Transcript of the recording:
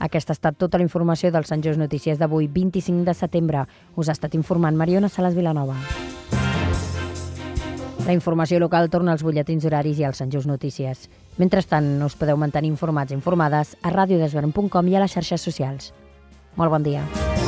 Aquesta ha estat tota la informació del Sant Just Notícies d'avui, 25 de setembre. Us ha estat informant Mariona Salas Vilanova. La informació local torna als butlletins horaris i al Sant Just Notícies. Mentrestant, us podeu mantenir informats i informades a radiodesvern.com i a les xarxes socials. Molt bon dia.